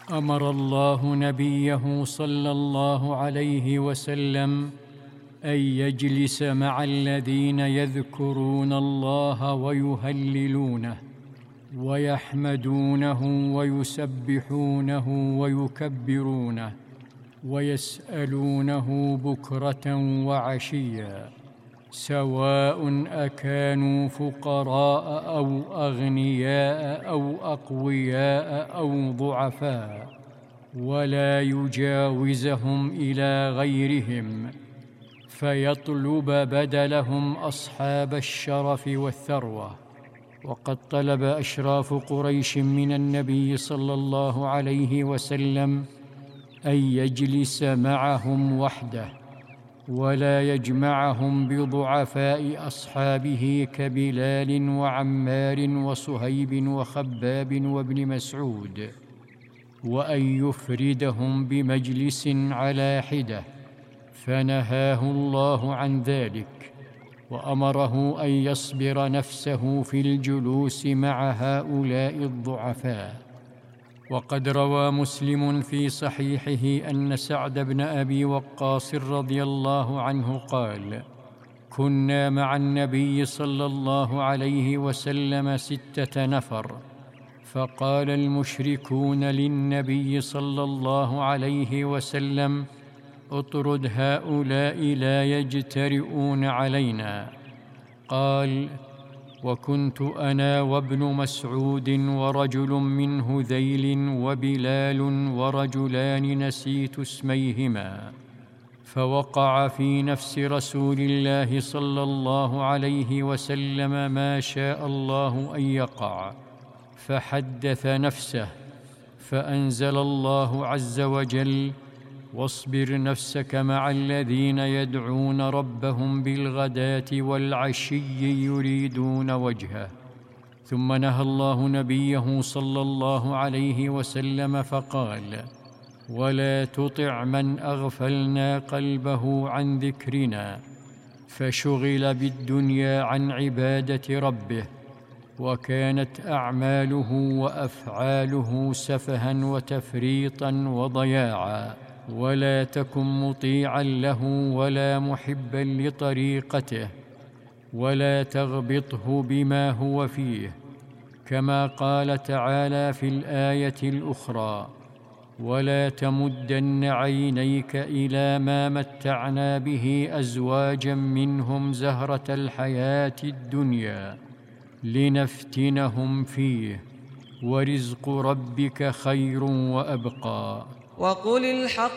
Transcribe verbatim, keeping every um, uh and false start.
أمر الله نبيه صلى الله عليه وسلم أن يجلس مع الذين يذكرون الله ويهللونه ويحمدونه ويسبحونه ويكبرونه ويسألونه بكرة وعشيا، سواء أكانوا فقراء أو أغنياء أو أقوياء أو ضعفاء، ولا يجاوزهم إلى غيرهم فيطلب بدلهم أصحاب الشرف والثروة. وقد طلب أشراف قريش من النبي صلى الله عليه وسلم أن يجلس معهم وحده ولا يجمعهم بضعفاء أصحابه كبلال وعمار وصهيب وخباب وابن مسعود، وأن يفردهم بمجلس على حدة، فنهاه الله عن ذلك وأمره أن يصبر نفسه في الجلوس مع هؤلاء الضعفاء. وقد روى مسلم في صحيحه أن سعد بن أبي وقاص رضي الله عنه قال: كنا مع النبي صلى الله عليه وسلم ستة نفر، فقال المشركون للنبي صلى الله عليه وسلم: اطرد هؤلاء لا يجترئون علينا. قال: وكنت أنا وابن مسعود ورجل من هذيل وبلال ورجلان نسيت اسميهما، فوقع في نفس رسول الله صلى الله عليه وسلم ما شاء الله أن يقع، فحدث نفسه، فأنزل الله عز وجل: واصبر نفسك مع الذين يدعون ربهم بالغداة والعشي يريدون وجهه. ثم نهى الله نبيه صلى الله عليه وسلم فقال: ولا تطع من أغفلنا قلبه عن ذكرنا فشغل بالدنيا عن عبادة ربه، وكانت أعماله وأفعاله سفها وتفريطا وضياعا، ولا تكن مطيعا له ولا محبا لطريقته، ولا تغبطه بما هو فيه، كما قال تعالى في الآية الأخرى: ولا تمدن عينيك إلى ما متعنا به أزواجا منهم زهرة الحياة الدنيا لنفتنهم فيه، ورزق ربك خير وأبقى. وقل الحق